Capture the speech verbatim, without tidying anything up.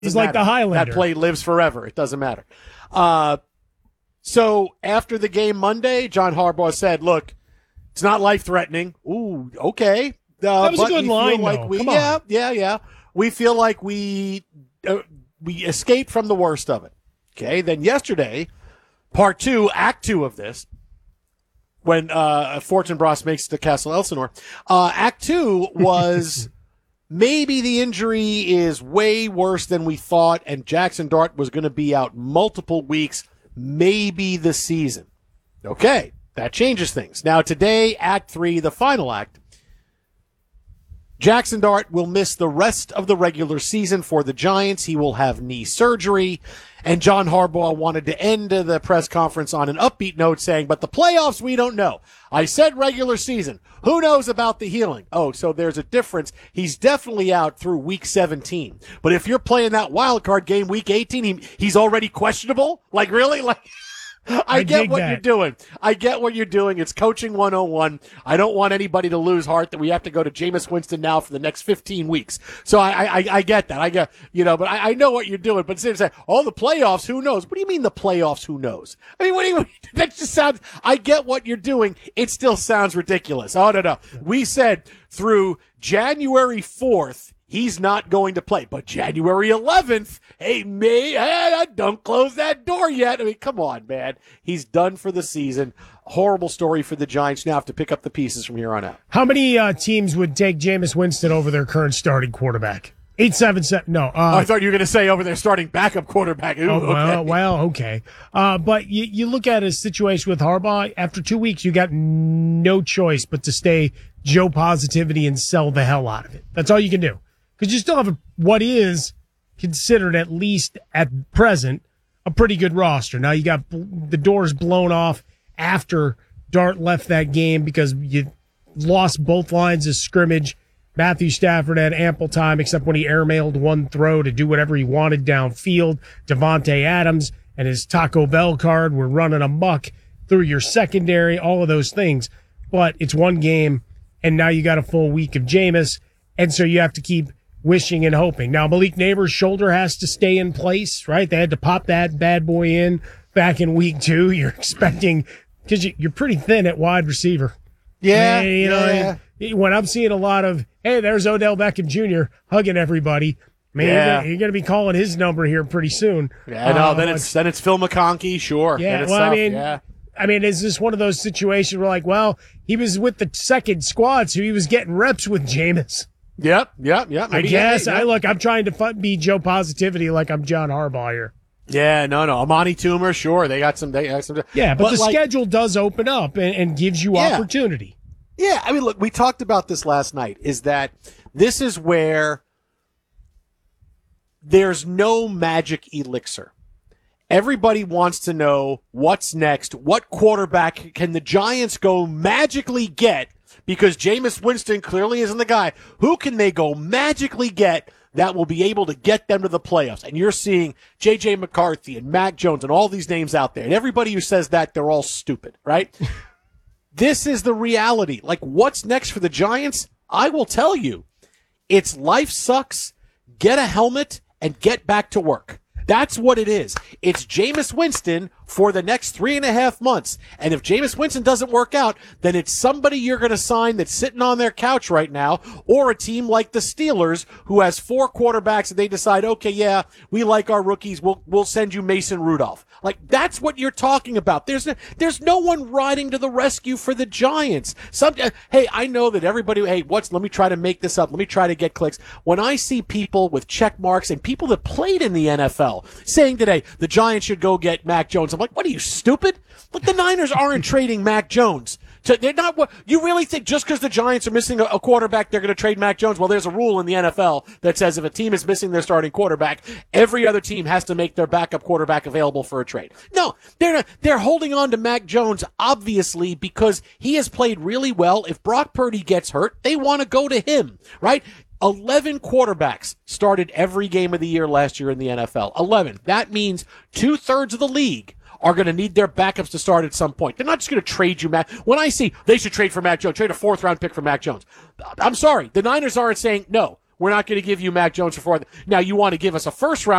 He's like matter. the Highlander. That play lives forever. It doesn't matter. Uh, so after the game Monday, John Harbaugh said, look, it's not life-threatening. Ooh, okay. Uh, that was but a good we line, feel like though. we, Come yeah, on. yeah, yeah. We feel like we uh, we escaped from the worst of it. Okay, then yesterday, part two, act two of this, when uh, Fortinbras makes the Castle Elsinore, uh, act two was maybe the injury is way worse than we thought, and Jackson Dart was going to be out multiple weeks, maybe the season. Okay, that changes things. Now today, act three, the final act, Jackson Dart will miss the rest of the regular season for the Giants. He will have knee surgery. And John Harbaugh wanted to end the press conference on an upbeat note saying, but the playoffs, we don't know. I said regular season. Who knows about the healing? Oh, so there's a difference. He's definitely out through week seventeen. But if you're playing that wild card game week eighteen, he, he's already questionable? Like, really? Like... I, I get what that. you're doing. I get what you're doing. It's coaching one oh one. I don't want anybody to lose heart that we have to go to Jameis Winston now for the next fifteen weeks. So I, I, I get that. I get, you know, but I, I know what you're doing. But instead of saying, oh, the playoffs, who knows? What do you mean the playoffs, who knows? I mean, what do you mean? That just sounds, I get what you're doing. It still sounds ridiculous. Oh, no, no. We said through January fourth, he's not going to play. But January eleventh, hey, me, hey, don't close that door yet. I mean, come on, man. He's done for the season. Horrible story for the Giants. Now have to pick up the pieces from here on out. How many uh, teams would take Jameis Winston over their current starting quarterback? eight seven seven. No. Uh, oh, I thought you were going to say over their starting backup quarterback. Ooh, oh, well, okay. well, okay. Uh, but you, you look at a situation with Harbaugh, after two weeks, you got no choice but to stay Joe positivity and sell the hell out of it. That's all you can do. Because you still have a, what is considered, at least at present, a pretty good roster. Now you got the doors blown off after Dart left that game because you lost both lines of scrimmage. Matthew Stafford had ample time except when he airmailed one throw to do whatever he wanted downfield. Devontae Adams and his Taco Bell card were running amok through your secondary, all of those things. But it's one game, and now you got a full week of Jameis, and so you have to keep wishing and hoping. Now, Malik Neighbors' shoulder has to stay in place, right? They had to pop that bad boy in back in week two. You're expecting, because you, you're pretty thin at wide receiver. Yeah, Man, you know, yeah. When I'm seeing a lot of, hey, there's Odell Beckham Junior hugging everybody, man, yeah. you're going to be calling his number here pretty soon. Yeah, no, uh, then it's then it's Phil McConkey, sure. Yeah, well, tough. I mean, yeah. I mean, is this one of those situations where, like, well, he was with the second squad, so he was getting reps with Jameis. Yep, yep, yep. I guess. Yeah, yeah. I look, I'm trying to fun, be Joe Positivity like I'm John Harbaugh here. Yeah, no, no. Amani Toomer, sure. They got some. They got some. Yeah, but, but the like, schedule does open up and, and gives you yeah. opportunity. Yeah, I mean, look, we talked about this last night, is that this is where there's no magic elixir. Everybody wants to know what's next. What quarterback can the Giants go magically get? Because Jameis Winston clearly isn't the guy. Who can they go magically get that will be able to get them to the playoffs? And you're seeing J J McCarthy and Mac Jones and all these names out there. And everybody who says that, they're all stupid, right? This is the reality. Like, what's next for the Giants? I will tell you. It's life sucks, get a helmet, and get back to work. That's what it is. It's Jameis Winston for the next three and a half months. And if Jameis Winston doesn't work out, then it's somebody you're going to sign that's sitting on their couch right now, or a team like the Steelers who has four quarterbacks and they decide, okay, yeah, we like our rookies. We'll, we'll send you Mason Rudolph. Like, that's what you're talking about. There's no, there's no one riding to the rescue for the Giants. Some, uh, hey, I know that everybody, hey, what's, let me try to make this up. Let me try to get clicks. When I see people with check marks and people that played in the N F L saying today, the Giants should go get Mac Jones, I'm like, what are you, stupid? Look, the Niners aren't trading Mac Jones. So they're not, you really think just because the Giants are missing a quarterback, they're going to trade Mac Jones? Well, there's a rule in the N F L that says if a team is missing their starting quarterback, every other team has to make their backup quarterback available for a trade. No, they're not, they're holding on to Mac Jones, obviously, because he has played really well. If Brock Purdy gets hurt, they want to go to him, right? eleven quarterbacks started every game of the year last year in the N F L. eleven. That means two-thirds of the league are going to need their backups to start at some point. They're not just going to trade you, Mac. When I see they should trade for Mac Jones, trade a fourth-round pick for Mac Jones, I'm sorry. The Niners aren't saying, no, we're not going to give you Mac Jones for four. Now you want to give us a first round